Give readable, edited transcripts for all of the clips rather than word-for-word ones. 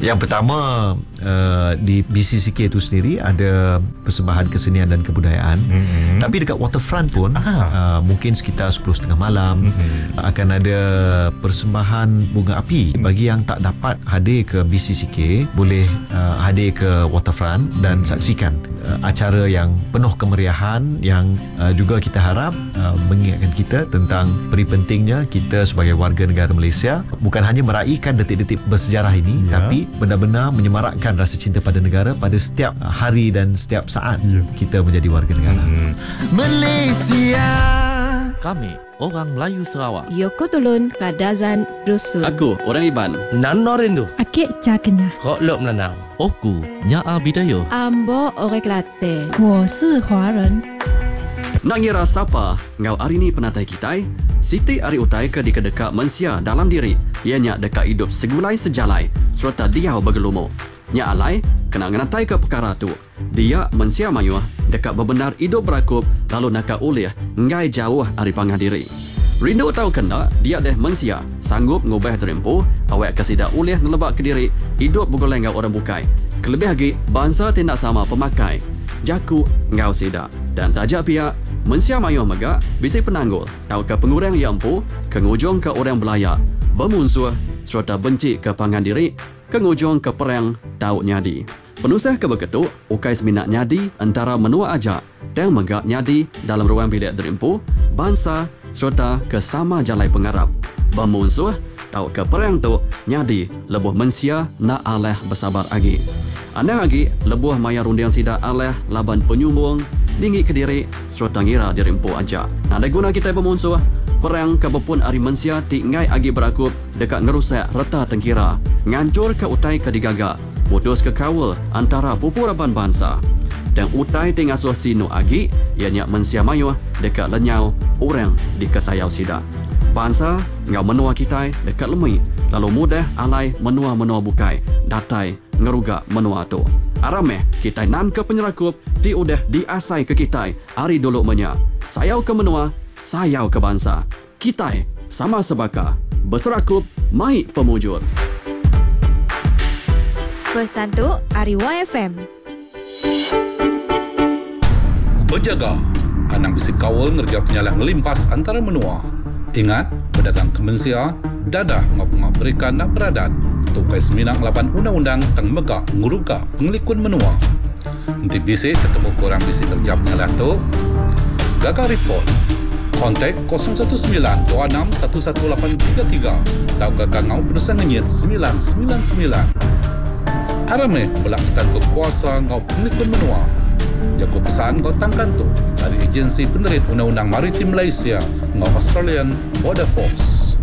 Yang pertama, di BCCK itu sendiri ada persembahan kesenian dan kebudayaan. Tapi dekat waterfront pun mungkin sekitar 10.30 malam akan ada persembahan bunga api. Bagi yang tak dapat hadir ke BCCK, boleh hadir ke waterfront dan saksikan acara yang penuh kemeriahan, yang juga kita harap mengingatkan kita tentang peri pentingnya kita sebagai warga negara Malaysia bukan hanya meraihkan detik-detik bersejarah ini, tapi benar-benar menyemarakkan rasa cinta pada negara pada setiap hari dan setiap saat kita menjadi warga negara. Malaysia. Kami orang Melayu Sarawak. Yoko Tulun Kadazan Dusun. Aku orang Iban. Nano Rindu. Akik Cakenya. Kok Lok Melanau. Oku Nyaa Bidayo. Ambo Orang Kelantan. 我是华人。 Nak ngira siapa ngau hari ni penatai kita? Siti ari utai ke dekat mensia dalam diri. Ianya dekat hidup segulai sejalai serta dia bergelumo. Nya alai kena ngenatai ke perkara tu. Dia mensia mayuh dekat bebenar hidup berakup lalu nakak ulih ngai jauh ari pangah diri. Rindu tahu kena dia deh mensia sanggup ngubah terempuh awak kesidak ulih nelebak ke diri hidup bergoleng ngau orang bukai. Kelebih lagi bangsa tindak sama pemakai. Jaku ngau sidak dan tajak pihak mensia mayuh megak bisi penanggul tahu ke pengurang yang empu kengujung ke orang belayak bermusuh serta benci ke pangan diri kengujung ke perang tahu nyadi penusah ke beketuk ukai seminat nyadi antara menua ajak dan megak nyadi dalam ruang bilik derimpu bangsa serta ke sama jalai pengarap bermusuh tahu ke perang tu nyadi lebuh mensia nak aleh bersabar lagi anda lagi lebuh maya rundiang sidak aleh laban penyumbung tinggi ke diri serta ngira dirimpu aja. Ada guna kita bermusuh perang kebepun ari mensia ti ngai agi berakup dekat ngerusak reta tengkira ngancur ke utai ke digagak putus ke kawal antara pupuraban bangsa dan utai ti ngasuh sino agi ianya mensia mayuh dekat lenyau orang di kesayau sida bangsa ngau menua kita dekat lemui lalu mudah alai menua-menua bukai datai ngerugak menua tu arameh kita nan ke penyerakup ti udah diasai ke kita hari dulu menya sayau ke menua sayau ke bangsa kita sama sebaka berserakup mai pemujur Pesan tu Ari YFM. Berjaga anang bisi kawal ngerja penyalah ngelimpas antara menua. Ingat pedagang kemensia dadah ngapungah berikan nak beradat tukai seminang laban undang-undang tang megak nguruga penglikun menua. Nanti bisi ketemu korang bisi kerja penyalah tu gagal report kontak 01926111833 atau gagal ngau penusan ngenyit 999 arame belakang kekuasa ngau penglikun menua. Jago pesan kau tangkan tu dari agensi penerit Undang-Undang Maritim Malaysia ngau Australian Border Force.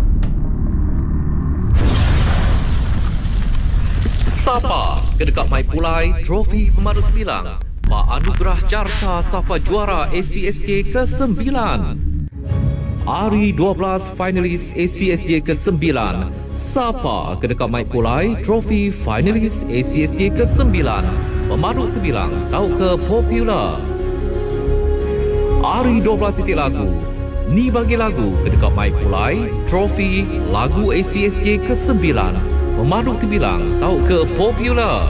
Sapa kedekat Mai Pulai Trofi Pemadut Bilang Pak Anugerah Carta Safa Juara ACSJ ke-9 Hari 12 finalis ACSJ ke-9 Sapa kedekat Mai Pulai Trofi finalis ACSJ ke-9 Pemadut Terbilang tahu ke popular Hari 12 titik lagu Ni bagi lagu kedekat Mai Pulai Trofi lagu ACSJ ke-9 Pemadut Terbilang tahu ke popular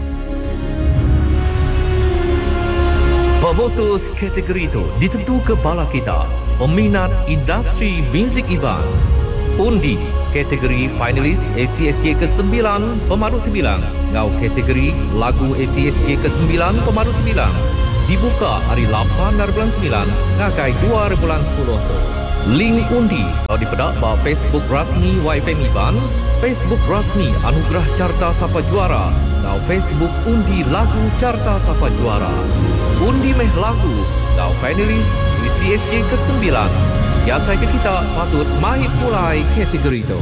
Pemutus kategori itu ditentu ke bala kita peminat industri muzik Iban. Undi kategori finalis ACSJ ke-9 Pemadut Terbilang ngau kategori lagu ACSJ ke-9 Pemadut Terbilang dibuka hari 8 dari bulan 9 ngakai 2 dari bulan 10 tu. Link undi kalau dipedak ba Facebook rasmi YFM Iban, Facebook rasmi Anugerah Carta Sapa Juara, ngau Facebook undi lagu Carta Sapa Juara. Undi meh lagu ngau finalis ACSJ ke-9. Biasa ke kita patut mai pulai kategori itu.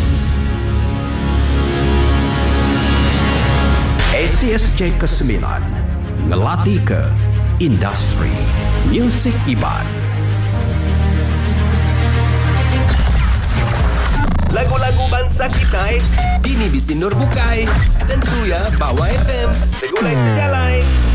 ACSJ ke-9 ngelatih ke industri muzik Iban. Lagu-lagu bangsa kita kini di Sinur Bukai. Tentu ya Bawa FM. Segulai sejalai.